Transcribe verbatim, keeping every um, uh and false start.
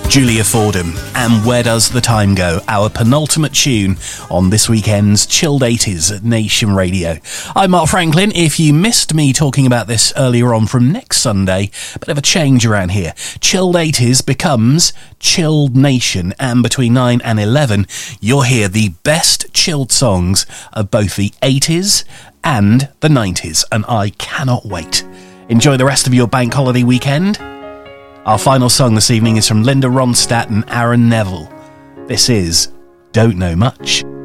Julia Fordham and Where Does the Time Go, our penultimate tune on this weekend's Chilled eighties at Nation Radio. I'm Mark Franklin. If you missed me talking about this earlier on, from next Sunday, bit of a change around here. Chilled eighties becomes Chilled Nation, and between nine and eleven you'll hear the best chilled songs of both the eighties and the nineties, and I cannot wait. Enjoy the rest of your bank holiday weekend. Our final song this evening is from Linda Ronstadt and Aaron Neville. This is Don't Know Much.